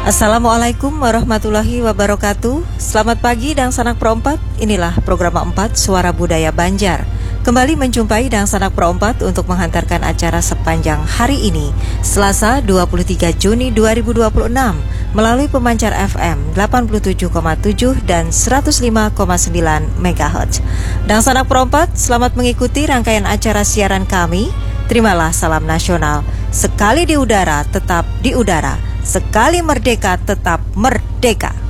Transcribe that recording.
Assalamualaikum warahmatullahi wabarakatuh. Selamat pagi Dang Sanak Pro 4. Inilah program 4 Suara Budaya Banjar. Kembali menjumpai Dang Sanak Pro 4 untuk menghantarkan acara sepanjang hari ini, Selasa 23 Juni 2026, melalui pemancar FM 87,7 dan 105,9 MHz. Dang Sanak Pro 4, selamat mengikuti rangkaian acara siaran kami. Terimalah salam nasional. Sekali di udara, tetap di udara. Sekali merdeka, tetap merdeka.